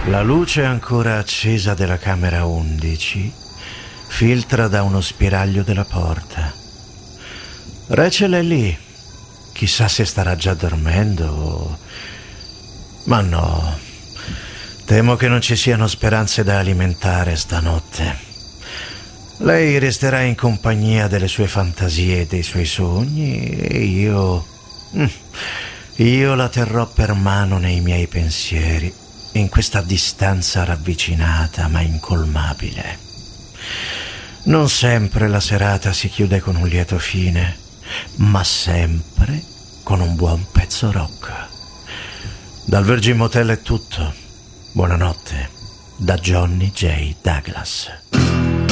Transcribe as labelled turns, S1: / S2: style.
S1: La luce ancora accesa della camera 11 filtra da uno spiraglio della porta. Rachel è lì. Chissà se starà già dormendo o... Ma no, temo che non ci siano speranze da alimentare stanotte. Lei resterà in compagnia delle sue fantasie e dei suoi sogni e io la terrò per mano nei miei pensieri, in questa distanza ravvicinata ma incolmabile. Non sempre la serata si chiude con un lieto fine, ma sempre con un buon pezzo rock. Dal Virgin Motel è tutto. Buonanotte, da Johnny J. Douglas.